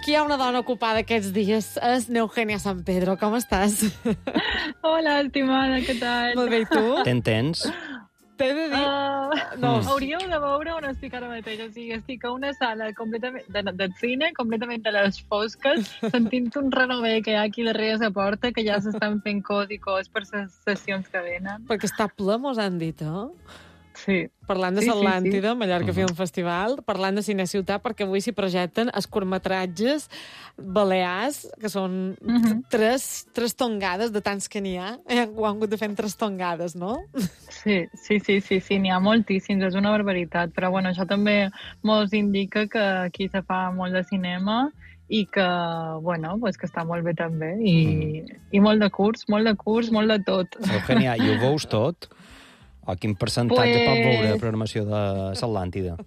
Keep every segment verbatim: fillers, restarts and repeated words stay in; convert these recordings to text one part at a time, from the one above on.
Aquí hi ha una dona ocupada aquests dies, és n'Eugènia San Pedro. Com estàs? Hola, estimada, què tal? Molt bé, i tu? T'entens? T'he de dir... Uh, No, mm. Hauríeu de veure on estic ara mateix. O sigui, estic a una sala completament de, de cine, completament de les fosques, sentint un renover que hi ha aquí darrere la porta, que ja s'estan fent cos i cos per les sessions que venen. perquè està ple, mos han dit, eh? Sí. Parlant de Sí, sí, Atlàntida, sí. Mallorca Mhm. Film Festival, parlant de Cine Ciutat, perquè avui s'hi projecten els curtmetratges balears, que són Mhm. tres, tres tongades de tants que n'hi ha. Eh, ho han hagut de fer en tres tongades, no? Sí, sí, sí, sí, sí, n'hi ha moltíssims, és una barbaritat, però bueno, això també mos indica que aquí se fa molt de cinema i que, bueno, pues que està molt bé també, i, mm. i molt de curs, molt de curs, molt de tot. Eugènia, i ho veus tot? O quin percentatge Pues... pot veure la programació de l'Atlàntida?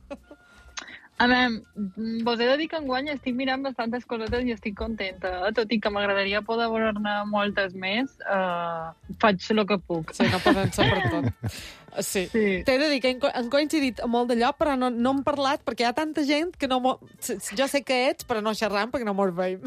A veure, vos he de dir que enguany estic mirant bastantes cosetes i estic contenta, tot i que m'agradaria poder veure-ne moltes més, uh, faig el que puc. Sí, no poden ser per tot. Sí. Sí. T'he de dir que hem co- hem coincidit molt d'allò, però no, no hem parlat perquè hi ha tanta gent que no... Mo... Jo sé que ets, però no xerram perquè no mos veiem.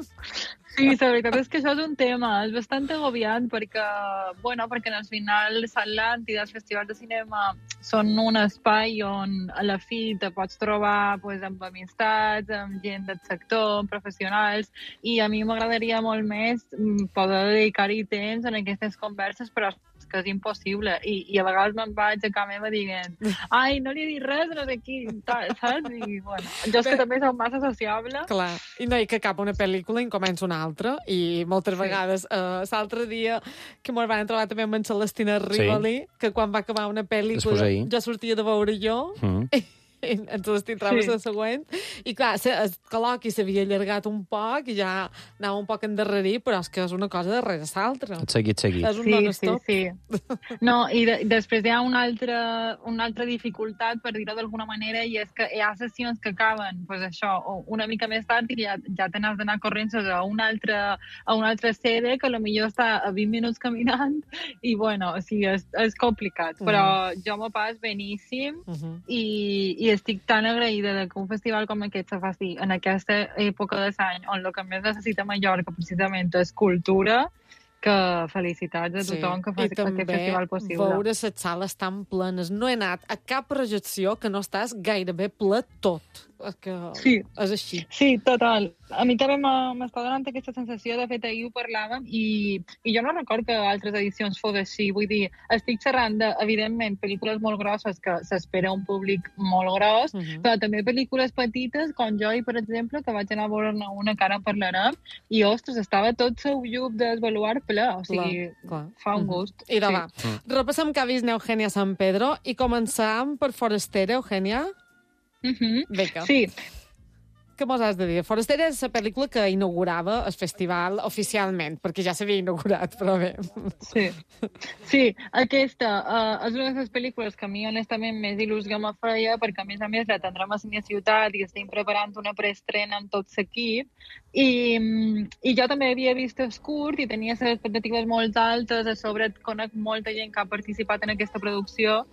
Sí, la veritat és que això és un tema, és bastant agobiant perquè, bueno, perquè al final l'Atlàntida, els festivals de cinema són un espai on a la fi te pots trobar pues, amb amistats, amb gent del sector, amb professionals, i a mi m'agradaria molt més mm, poder dedicar-hi temps en aquestes converses, però és que és impossible. I, i a vegades me'n vaig a casa meva dient ai, no li he dit res, no sé qui, tal, saps? I, bueno, jo és que també soc massa sociable. Clar, i no, i que acaba una pel·lícula i en comença una altra, i moltes Sí. vegades, uh, l'altre dia que mos van trobar també amb en Celestina Rivoli, que quan va acabar una pel·lícula Després ahir. jo sortia de veure jo, Mm. i en Celestina entrava Sí. la següent, i clar, se- el col·loqui s'havia allargat un poc i ja anava un poc endarrerit, però és que és una cosa darrere l'altra. Et seguit, seguit. És un Sí, sí, non-stop. sí. No, i de, després hi ha una altra, una altra dificultat, per dir-ho d'alguna manera, i és que hi ha sessions que acaben, pues això, o una mica més tard i ja, ja te n'has d'anar corrents a una altra, a una altra sede que potser està a vint minuts caminant, i bueno, sí, és, és complicat, Mm. però jo m'ho pas beníssim, Uh -huh. i, i estic tan agraïda de que un festival com aquest se faci en aquesta època de l'any on el que més necessita Mallorca precisament és cultura, que felicitats a tothom que faci aquest festival possible. I també veure les sales tan plenes. No he anat a cap projecció que no estàs gairebé ple tot. És que Sí. és així. Sí, total. A mi també m'ha- m'està donant aquesta sensació, de fet ahir ho parlàvem, i, i jo no record que altres edicions fos així. Vull dir, estic xerrant de, evidentment, pel·lícules molt grosses que s'espera un públic molt gros, Uh -huh. però també pel·lícules petites, com Joy, per exemple, que vaig anar a veure-ne una que ara parlarem, i, ostres, estava tot seu llup d'esvaluar ple. O sigui, Clar, clar. fa un Uh -huh. gust. I de Sí. va. Repassem que ha vist Eugènia San Pedro i començam per Forastera, Eugènia. Mhm. Vinga. Sí, Què mos has de dir? Forastera és la pel·lícula que inaugurava el festival oficialment, perquè ja s'havia inaugurat, però bé. Sí, sí, aquesta uh, és una de les pel·lícules que a mi honestament més il·lusió me feia, perquè a més a més la tindrem a Cine Ciutat i estem preparant una preestrena amb tot l'equip, i, mm, i jo també havia vist el curt i tenia les expectatives molt altes, a sobre conec molta gent que ha participat en aquesta producció,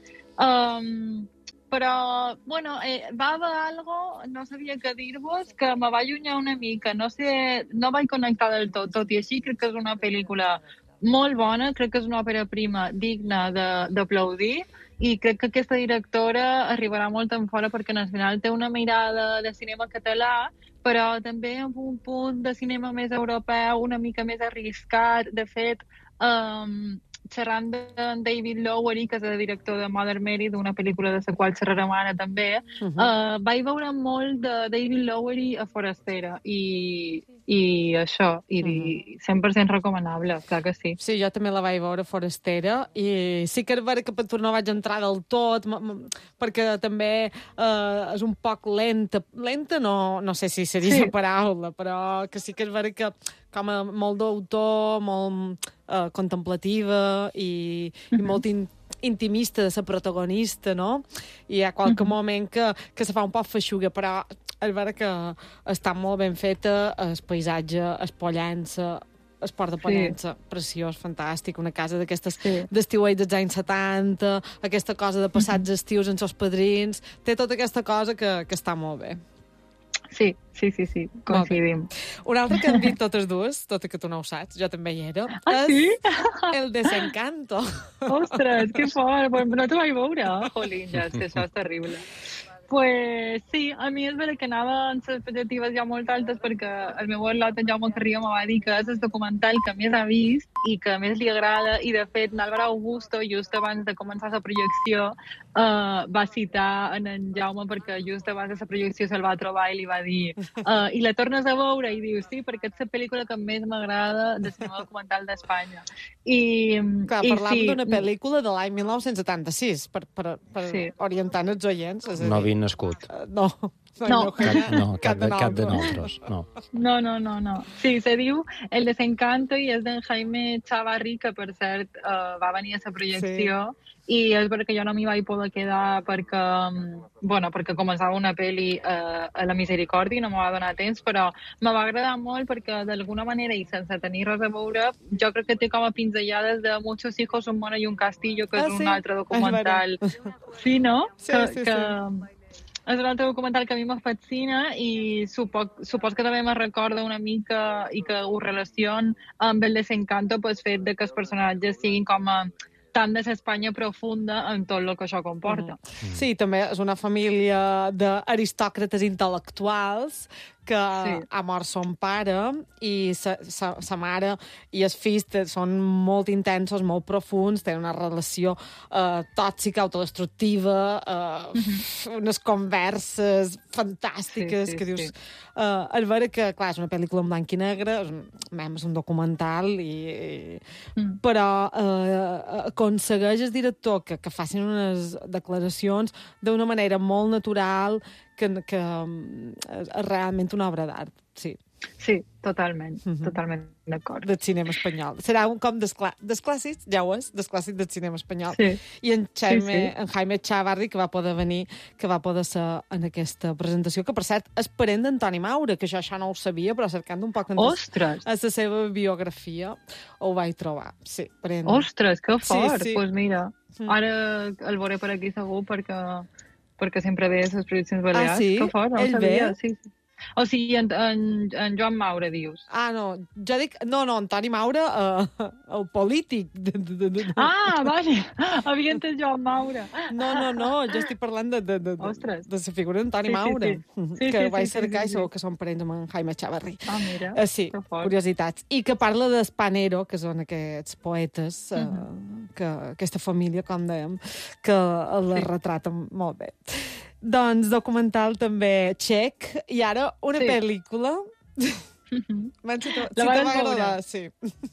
um, però, bueno, eh, va haver algo, no sabia què dir-vos, que me va allunyar una mica, no sé, no vaig connectar del tot, tot i així crec que és una pel·lícula molt bona, crec que és una òpera prima digna de- d'aplaudir, i crec que aquesta directora arribarà molt en fora perquè al final té una mirada de cinema català, però també amb un punt de cinema més europeu, una mica més arriscat. De fet, um, xerrant d'en David Lowery, que és el director de Mother Mary, d'una pel·lícula de la qual xerrarem ara també, Uh -huh. uh, vaig veure molt de David Lowery a Forastera, i, i això, i, i cent per cent recomanable, clar que sí. Sí, jo també la vaig veure Forastera, i sí que és vera que per tu no vaig entrar del tot, m- m- perquè també eh, és un poc lenta. Lenta no, no sé si seria Sí. la paraula, però que sí que és vera que com a molt d'autor, molt eh, contemplativa i, i molt in, intimista de la protagonista, no? I hi ha qualque moment que, que se fa un poc feixuga, però és vera que està molt ben feta, el paisatge, el Pollença, el port de Pollença, sí. Preciós, fantàstic, una casa d'aquestes Sí. d'estiueig dels anys setanta, aquesta cosa de passats estius amb els padrins, té tota aquesta cosa que, que està molt bé. Sí, sí, sí, sí, coincidim. Un altre que hem vist totes dues, tot i que tu no ho saps, jo també hi era, Ah, és sí? el Desencanto. Ostres, que fort! Pues no t'ho vaig veure, eh? Jolín, ja, és que això és terrible. Pues sí, a mi és vera que anava amb les expectatives ja molt altes perquè el meu al·lot, en Jaume Carrillo, me va dir que és el documental que més ha vist i que més li agrada, i de fet l'Àlvaro Augusto, just abans de començar la projecció, uh, va citar en en Jaume perquè just abans de la projecció se'l va trobar i li va dir uh, i la tornes a veure? I diu, sí, perquè és la pel·lícula que més m'agrada de cinema documental d'Espanya. I, Clar, i parlam sí, d'una pel·lícula de l'any mil nou-cents setanta-sis, per, per, per Sí. orientar els oients. És a dir, No havia nascut. eh, no, no, No. no, Cap, no, cap, de, nosaltres. cap de nosaltres. No. No, no, no, no. Sí, se diu El Desencanto i és d'en Jaime Chavarri, que per cert uh, va venir a la projecció, sí. I és perquè jo no m'hi vaig poder quedar perquè, bueno, perquè començava una pel·li uh, a la Misericòrdia i no me va donar temps, però me va agradar molt perquè d'alguna manera, i sense tenir res a veure, jo crec que té com a pinzellades de Muchos hijos, un mono i un castillo, que Ah, és sí? un altre documental. Sí, no? Sí, que, sí, que, sí. És un altre documental que a mi me fascina i supos, supos que també me recorda una mica i que ho relaciona amb el Desencanto pel fet de que els personatges siguin com a tant de l'Espanya profunda en tot el que això comporta. Mm. Sí, també és una família d'aristòcrates intel·lectuals que Sí. ha mort son pare i sa, sa, sa mare i els fills te- són molt intensos, molt profuns, tenen una relació eh, tòxica, autodestructiva, eh, mm-hmm. unes converses fantàstiques Sí, sí, que dius... sí. Eh, el veure que, clar, és una pel·lícula en blanc i negre, és un, mem, és un documental, i, i, Mm. però eh, aconsegueix el director que, que facin unes declaracions d'una manera molt natural, que, que mm, és realment una obra d'art, sí, Sí, totalment, Mhm. totalment d'acord. del cinema espanyol. Serà un com dels, clà- dels clàssics, ja ho és, dels clàssics del cinema espanyol. Sí. I en Jaime, Sí, sí. en Jaime Chavarri, que va poder venir, que va poder ser en aquesta presentació, que, per cert, és parent d'Antoni Maura, que jo això no ho sabia, però cercant un poc en Ostres! a la seva biografia ho vaig trobar. Sí, parent. Ostres, que fort! Sí, sí. Pues mira, Mm. ara el veuré per aquí segur perquè, perquè sempre ve a les projeccions balears. Ah, sí? Que fort, no ho Ell sabia. ve? Sí, sí. O sigui, en, en, en Joan Maura, dius. Ah, no, jo dic... No, no, Antoni Maura, eh, el polític. De, de, de, de. Ah, vale! Havia entès Joan Maura. No, no, no, jo estic parlant de, de, de, de, Ostres. de la figura d'Antoni Sí, sí, Maura, sí. Sí, que sí, ho vaig sí, sí, cercar sí, i segur sí. que són parents amb en Jaime Chavarri. Ah, mira. Uh, sí, que fort. curiositats. I que parla d'Espanero, que són aquests poetes, uh, Mhm. que aquesta família, com dèiem, que la Sí. retraten molt bé. Doncs documental també txec, i ara una Sí. pel·lícula... Mhm. Van si te, La si te vas va veure? agradar, sí.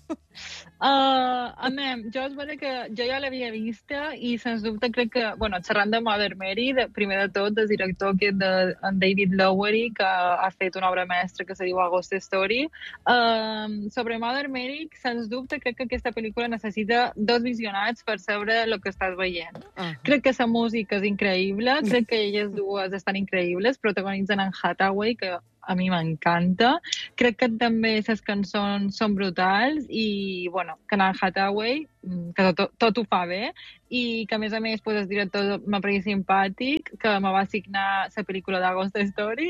Uh, a mi, jo és vera que jo ja l'havia vista i sens dubte crec que, bueno, xerrant de Mother Mary, de, primer de tot, del director aquest de en David Lowery, que ha fet una obra mestra que se diu A Ghost Story. Uh, sobre Mother Mary, sens dubte crec que aquesta pel·lícula necessita dos visionats per saber el que estàs veient. Ah. Crec que la música és increïble, crec que elles dues estan increïbles, protagonitzen en Hathaway, que a mi m'encanta. Crec que també les cançons són brutals i, bueno, que en Hathaway, que tot, tot ho fa bé, i que, a més a més, pues, el director m'apareix simpàtic, que me va assignar la pel·lícula d'Agost Story.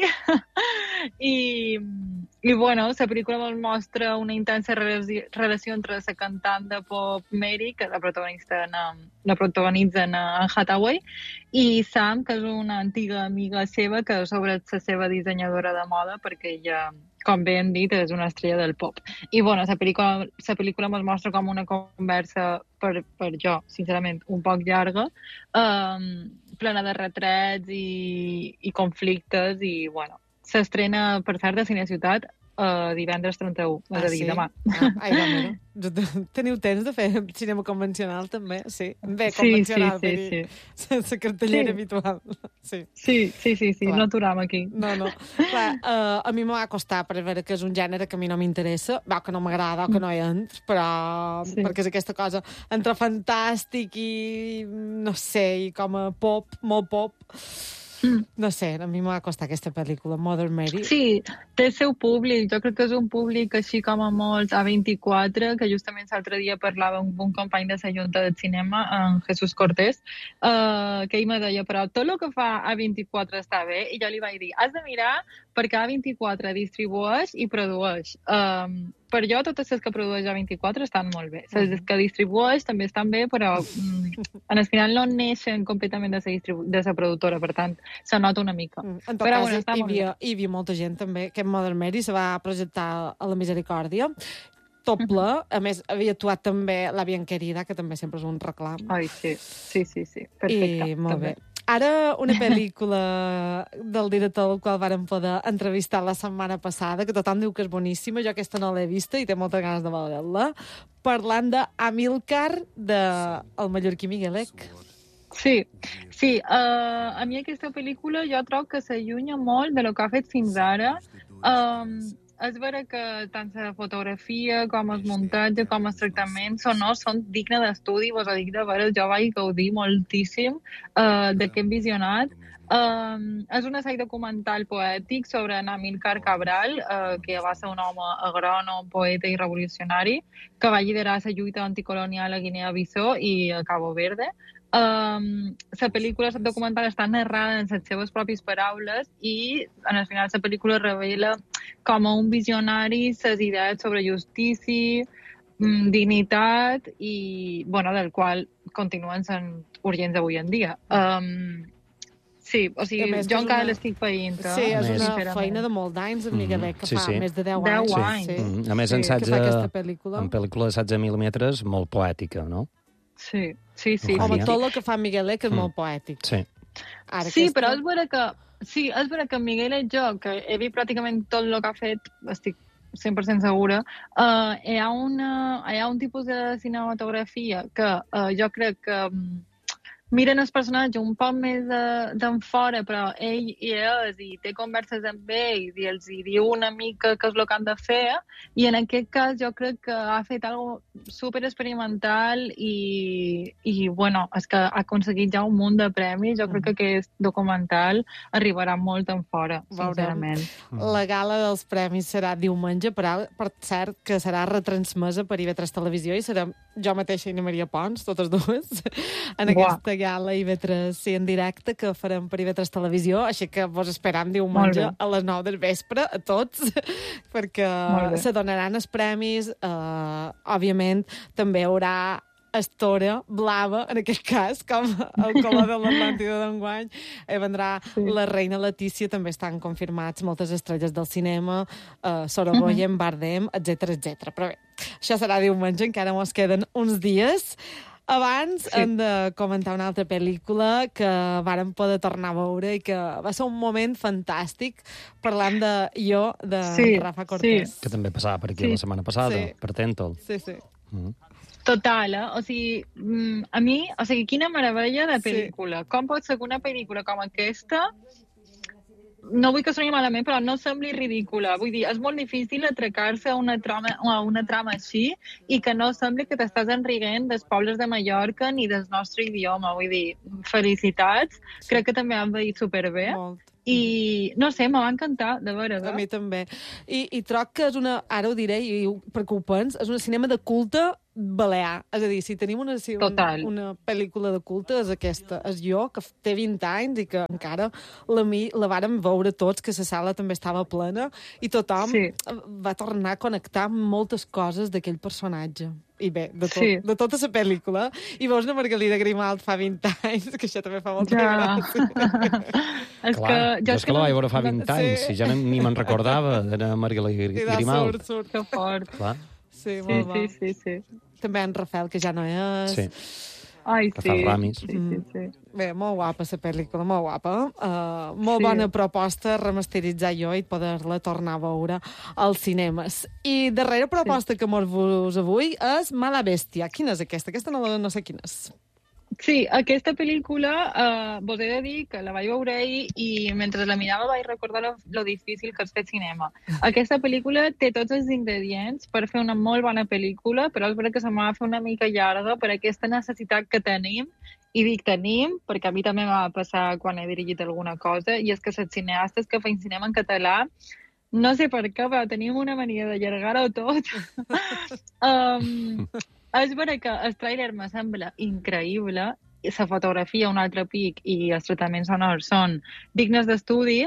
I, i, bueno, la pel·lícula ens mostra una intensa relació, relació entre la cantant de pop Mary, que la protagonista en, la protagonitza en, en Hathaway, i Sam, que és una antiga amiga seva, que és sobre la seva dissenyadora de moda, perquè ella, com bé hem dit, és una estrella del pop. I, bueno, la pel·lícula, la pel·lícula ens mostra com una conversa, per, per jo, sincerament, un poc llarga, um, plena de retrets i, i conflictes, i, bueno, s'estrena, per cert, a Cine Ciutat uh, divendres trenta-u, és a dir, sí? demà. Ah, ai, va, mira. Teniu temps de fer cinema convencional, també? Sí. Bé, Sí, convencional, sí, vull sí, dir, sense cartellera Sí. habitual. Sí. Sí, sí, sí, sí, Clar. no aturam aquí. No, no. Clar, uh, a mi me va costar per veure que és un gènere que a mi no m'interessa, va, que no m'agrada o que no hi entro, però Sí. perquè és aquesta cosa entre fantàstic i, no sé, i com a pop, molt pop. Mm. No sé, a mi me va costar aquesta pel·lícula, Mother Mary. Sí, té el seu públic. Jo crec que és un públic així com a molt A vint-i-quatre, que justament l'altre dia parlava amb un company de la Junta del Cinema, en Jesús Cortés, uh, que ell me deia, però tot el que fa A vint-i-quatre està bé, i jo li vaig dir, has de mirar perquè A vint-i-quatre distribueix i produeix. Um, per jo, totes les que produeix A vint-i-quatre estan molt bé. Les uh-huh. que distribueix també estan bé, però mm, en el final no neixen completament de la, distribu- de la productora, per tant, se nota una mica. Mm. En tot però, cas, bueno, està hi, molt havia, bé. hi havia molta gent també, que Modern Mary se va presentar a la Misericòrdia, tot ple. Uh-huh. A més, havia actuat també la Bianquerida, que també sempre és un reclam. Ai, sí, sí, sí, sí. Perfecte. I molt també. bé. Ara, una pel·lícula del director del qual vàrem poder entrevistar la setmana passada, que tothom diu que és boníssima, jo aquesta no l'he vista i té moltes ganes de veure-la, parlant d'Amílcar, de el mallorquí Miguelec. Sí, sí. Uh, a mi aquesta pel·lícula jo trobo que s'allunya molt de lo que ha fet fins ara. Um, és vera que tant la fotografia com el muntatge com els tractaments sonors són dignes d'estudi, vos ho dic de veres, jo vaig gaudir moltíssim uh, d'aquest visionat. Um, és un assai documental poètic sobre en Amílcar Cabral, uh, que va ser un home agrònom, poeta i revolucionari, que va liderar la lluita anticolonial a Guinea-Bissau i a Cabo Verde. Um, la pel·lícula, la documental, està narrada en les seves pròpies paraules i en el final la pel·lícula revela com a un visionari les idees sobre justícia, dignitat i, bueno, del qual continuen sent urgents avui en dia. Um, sí, o sigui, més, jo encara una... l'estic feint. Eh? Sí, és més. una feina de molt d'anys, en Miguelet, que sí, fa sí. més de deu, deu anys. anys. Sí. Mm. A més, Sí, en, que fa setze, aquesta pel·lícula. en pel·lícula de setze mil·límetres, molt poètica, no? Sí, sí, sí. Home, sí. tot el que fa Miguelet és Mm. molt poètic. Sí. Ara, Sí, aquesta... però és vera que... Sí, és vera que Miguel i jo, que he vist pràcticament tot el que ha fet, estic cent per cent segura, uh, hi, ha una, hi ha un tipus de cinematografia que uh, jo crec que um, miren el personatge un poc més d'en fora, però ell hi és i té converses amb ells i els hi diu una mica què és el que han de fer, i en aquest cas jo crec que ha fet algo super experimental i, i bueno, és que ha aconseguit ja un munt de premis. Jo crec que aquest documental arribarà molt en fora, sincerament. La gala dels premis serà diumenge, però per cert que serà retransmesa per I V tres Televisió i serà jo mateixa i na Maria Pons, totes dues, en aquesta gala I V tres sí, en directe que farem per I V tres Televisió, així que vos esperam diumenge a les nou del vespre a tots, perquè se donaran els premis. Uh, òbviament, també hi haurà estora blava, en aquest cas, com el color de l'Atlàntida d'enguany. Eh, vendrà sí. la reina Letícia, també estan confirmats moltes estrelles del cinema, uh, Sorogoyen, uh-huh. Bardem, etcètera, etcètera. Però bé, això serà diumenge, encara ens queden uns dies. Abans sí. hem de comentar una altra pel·lícula que vàrem poder tornar a veure i que va ser un moment fantàstic, parlant de Jo, de sí. Rafa Cortés. Sí. Que també passava per aquí sí. la setmana passada, sí. per Tèntol. Sí, sí. Mm. Total, eh? O sigui, a mi, o sigui, quina meravella de pel·lícula. Sí. Com pot ser que una pel·lícula com aquesta, no vull que soni malament, però no sembli ridícula. Vull dir, és molt difícil atracar-se a una trama, a una trama així i que no sembli que t'estàs enriguent dels pobles de Mallorca ni del nostre idioma. Vull dir, felicitats. Sí. Crec que també han veït superbé. Molt. I, no sé, me va encantar, de veure. A mi també. I, i troc que és una, ara ho diré, i perquè ho pens, és una cinema de culte balear. És a dir, si tenim una, si una, una pel·lícula de culte, és aquesta. És Jo, que té vint anys i que encara la, mi, la vàrem veure tots, que la sala també estava plena, i tothom sí. va tornar a connectar amb moltes coses d'aquell personatge. I bé, de, tot, sí. de tota la pel·lícula. I veus una Margalida Grimalt fa vint anys, que això també fa molta ja. gràcia. És Clar, que, jo és que, que la vaig veure fa vint sí. anys, si ja ni me'n recordava, era Margalida Grimalt. Surt, surt. Que fort. Clar. Sí, sí, sí, sí, sí. També en Rafael, que ja no és. Sí. Ai, que sí. fa ramis. Sí, sí, sí. Bé, molt guapa la pel·lícula, molt guapa. Uh, molt sí. bona proposta remasteritzar Jo i poder-la tornar a veure als cinemes. I darrera proposta sí. que mos vos avui és Mala Bèstia. Quina és aquesta? Aquesta no, no sé quina és. Sí, aquesta pel·lícula, uh, vos he de dir que la vaig veure ahir i mentre la mirava vaig recordar lo, lo difícil que és fer cinema. Aquesta pel·lícula té tots els ingredients per fer una molt bona pel·lícula, però és veritat que se m'ha de fer una mica llarga per aquesta necessitat que tenim, i dic tenim, perquè a mi també m'ha passar quan he dirigit alguna cosa, i és que els cineastes que feien cinema en català, no sé per què, però tenim una mania d'allargar-ho tot. um, És vera que el tràiler me sembla increïble la fotografia un altre pic i els tractaments sonors són dignes d'estudi.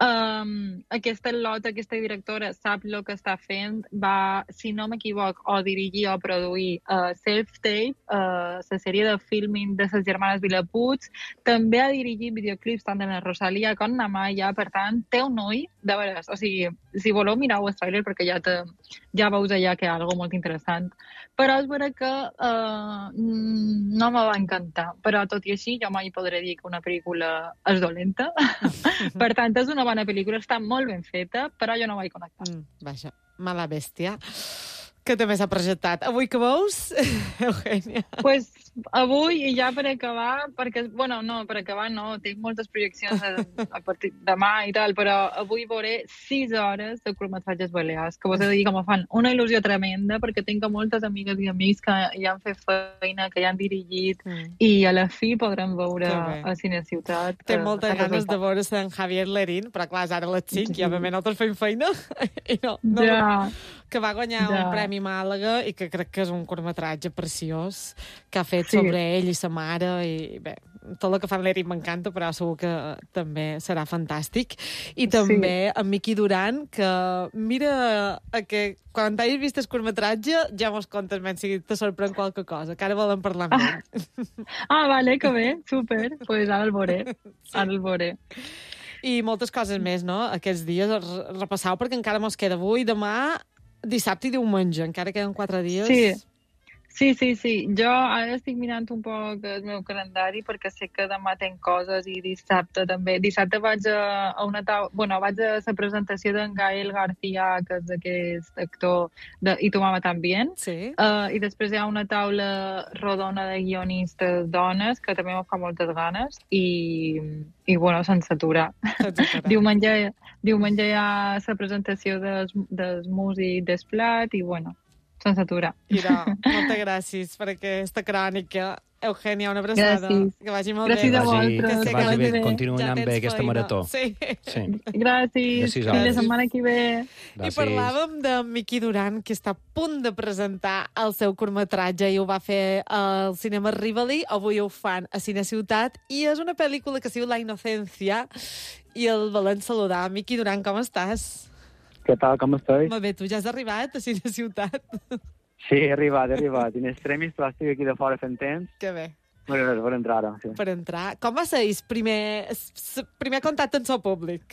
Um, aquesta Lota, aquesta directora, sap el que està fent. Va, si no m'equivoc, o dirigir o produir uh, Self-Tape, uh, la sèrie de filming de les germanes Vilapuig. També ha dirigit videoclips tant de la Rosalia com la Maya. Per tant, té un ull, de veres. O sigui, si voleu, mireu el trailer perquè ja, te, ja veus allà que hi ha alguna molt interessant. Però és vera que uh, no me va encantar. Però, tot i així, jo mai podré dir que una pel·lícula és dolenta. Per tant, és una bona pel·lícula, està molt ben feta, però jo no vaig connectar. Mm, vaja, mala bèstia. Què també s'ha projectat? Avui que veus, Eugènia? Pues avui, i ja per acabar, perquè, bueno, no, per acabar no, tinc moltes projeccions a, a partir de demà i tal, però avui veuré sis hores de curtmetratges balears, que vos he de dir que me fan una il·lusió tremenda, perquè tinc moltes amigues i amics que ja han fet feina, que ja han dirigit, mm. i a la fi podrem veure a Cine Ciutat. Té moltes ganes de veure en Javier Lerín, però clar, és ara a les cinc, sí. I òbviament nosaltres fem feina, i no, no, ja. que va guanyar ja. un Premi Màlaga i que crec que és un curtmetratge preciós que ha fet sí. sobre ell i sa mare i bé, tot el que fa en l'Eric m'encanta, però segur que també serà fantàstic. I també sí. en Miqui Duran, que mira que quan t'hagis vist el curtmetratge ja mos contes menys si te sorprèn qualque cosa, que ara volem parlar amb ell. Ah, ah vale, que bé, super. Doncs pues ara el veuré, sí. ara el veuré. I moltes coses més, no? Aquests dies repassau, perquè encara mos queda avui, demà, dissabte i diumenge, encara queden quatre dies. Sí, sí, sí, sí. Jo ara estic mirant un poc el meu calendari perquè sé que demà tenc coses i dissabte també. Dissabte vaig a, a una taula... Bueno, vaig a la presentació d'en Gael García, que és aquest actor de I tu mama también. Sí. Uh, I després hi ha una taula rodona de guionistes dones, que també em fa moltes ganes, i, i bueno, sense aturar. diumenge, diumenge hi ha la presentació del, del músic Desplat, i bueno, sense aturar. Mira, moltes gràcies per aquesta crònica. Eugènia, una abraçada. Gràcies. Que vagi molt gràcies bé. A vosaltres. Que vagi bé. Continuï anant bé aquesta marató. Sí. sí. Gràcies. Fins la setmana que ve. I parlàvem de Miqui Duran, que està a punt de presentar el seu curtmetratge i ho va fer al Cinema Rivoli. Avui ho fan a Cine Ciutat i és una pel·lícula que es diu La Inocencia i el volem saludar. Miqui Duran, com estàs? Què tal, com estàs? Molt bé, tu ja has arribat a Cine Ciutat? Sí, he arribat, he arribat. In extremis, però estic aquí de fora fent temps. Que bé. Per, per entrar ara, sí. Per entrar. Com va ser el primer, primer contacte amb el públic?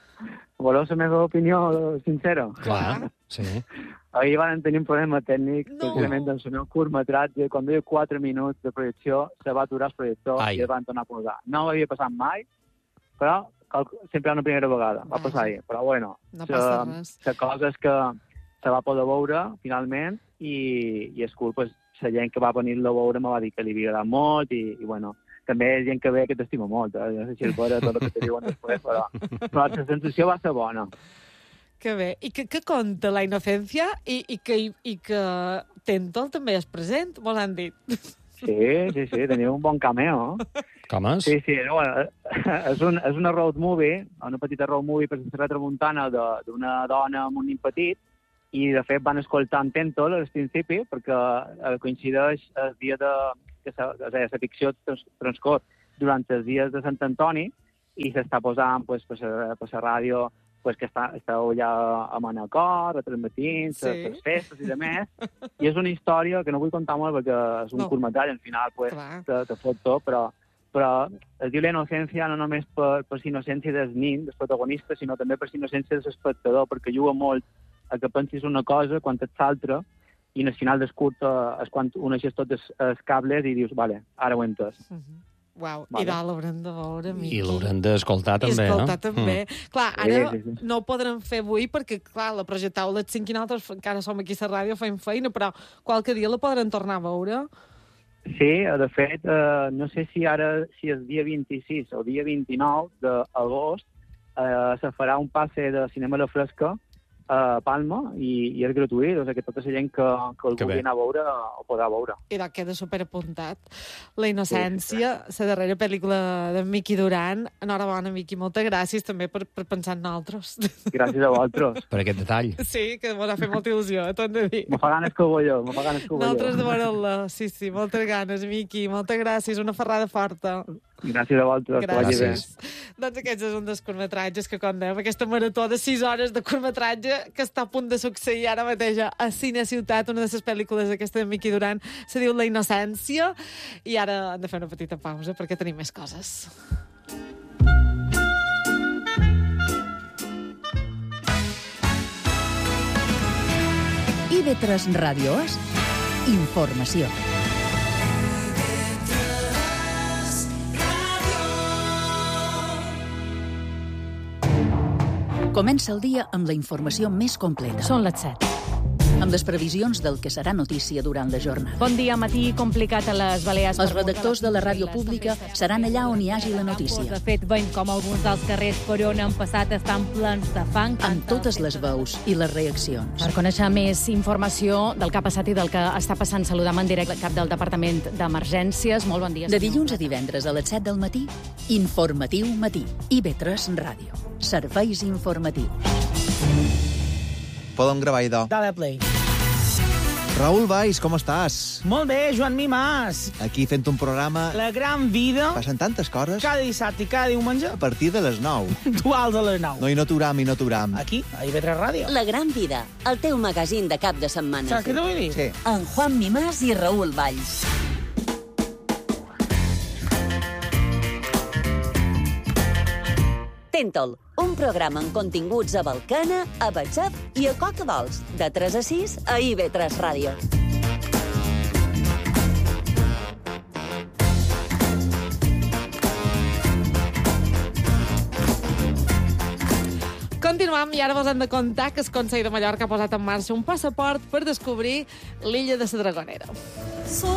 Voleu la meva opinió sincera? Clar, sí. Ahir van tenir un problema tècnic, no. precisament en el meu curtmetratge. Quan deia quatre minuts de projecció, se va aturar el projector Ai. i el van tornar a posar. No m'havia passat mai, però sempre una primera vegada. Va passar ahir. Però bueno, no passa res. La cosa és que se va poder veure, finalment, i, i és cool, pues, la gent que va venir-lo a veure me va dir que li havia agradat molt, i, i bueno, també hi ha gent que ve que t'estima molt, eh? No sé si el veure tot el que te diuen després, però, però la sensació va ser bona. Que bé. I que, que conta La Inocencia i, i que, i, i que Tentol també és present, mos han dit. Sí, sí, sí, teniu un bon cameo. Com és? Sí, sí, no, és, un, és una road movie, una petita road movie per la retramuntana d'una dona amb un nin petit, i de fet van escoltar en Tentol al principi, perquè eh, coincideix el dia de... que la ficció transcorre durant els dies de Sant Antoni, i s'està posant pues, per la ràdio pues, que està, esteu allà a Manacor, retransmetint, sí. les festes i demés. I és una història que no vull contar molt perquè és un no. curtmetratge, al final pues, te, te fot tot, però, però es diu La Inocència no només per, per la innocència dels nins, dels protagonistes, sinó també per la innocència de l'espectador, perquè juga molt a que pensis una cosa quan ets l'altra, i al final del curt és quan uneixes tots els, els cables i dius, vale, ara ho he entès. Uh -huh. Uau, vale. I va, l'haurem de veure, Miqui. I l'haurem d'escoltar també, I escoltar no? també. Mm. Clar, ara sí, sí, sí. no ho podrem fer avui perquè, clar, la projectau a les cinc i nosaltres encara som aquí a la ràdio fent feina, però qualque dia la podrem tornar a veure. Sí, de fet, eh, no sé si ara, si és dia vint-i-sis o dia vint-i-nou d'agost, eh, se farà un passe de cinema a la fresca a Palma i, i és gratuït, o sigui que tota la gent que, que el Que vulgui bé. anar a veure ho podrà veure. I doncs queda superapuntat. La Innocència, la darrera pel·lícula de Miqui Duran. Enhorabona, Miqui, moltes gràcies també per, per pensar en nosaltres. Gràcies a vosaltres. Per aquest detall. Sí, que m'ha fet molta il·lusió, t'ho hem de dir. Me fa ganes que ho veieu, me fa ganes que ho Nosaltres de veieu. veure-la, sí, sí, moltes ganes, Miqui, moltes gràcies, una ferrada forta. Gràcies a vosaltres, que vagi bé. Gràcies. Doncs aquests són dels curtmetratges que, com dèiem, aquesta marató de sis hores de curtmetratge que està a punt de succeir ara mateix a Cine Ciutat, una de les pel·lícules aquesta de Miqui Duran, se diu La Innocència, i ara hem de fer una petita pausa perquè tenim més coses. I ve tres Ràdio és informació. Comença el dia amb la informació més completa. Són les set. Amb les previsions del que serà notícia durant la jornada. Bon dia, matí complicat a les Balears. Els redactors de la ràdio pública seran allà on hi hagi la notícia. De fet, veiem com alguns dels carrers per on han passat estan plens de fang. Amb totes les veus i les reaccions. Per conèixer més informació del que ha passat i del que està passant, saludam en directe el cap del Departament d'Emergències. Molt bon dia. De dilluns a divendres a les set del matí, Informatiu Matí. I ve tres Ràdio. Serveis informatius. Podem gravar, idò. Dale play. Raül Valls, com estàs? Molt bé, Joan Mimàs. Aquí fent un programa... La gran vida, Passen tantes coses cada dissabte i cada diumenge, a partir de les nou. duals a les nou. No, i no t'uram, i no t'uram. Aquí, a I V tres Ràdio. La gran vida, el teu magazín de cap de setmana. Saps què t'ho vull dir? Sí. En Juan Mimàs i Raül Valls. Tentol, un programa amb continguts a Balcana, a Batxaf i a Cocadols, de tres a sis a I V tres Ràdio. Continuam i ara vos hem de contar que el Consell de Mallorca ha posat en marxa un passaport per descobrir l'illa de la Dragonera.